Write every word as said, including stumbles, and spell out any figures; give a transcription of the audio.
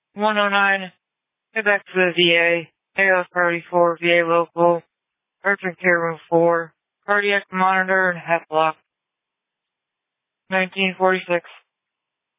one oh nine, head back to the V A, A L S priority four, V A local, urgent care room four, cardiac monitor and head block. nineteen forty-six.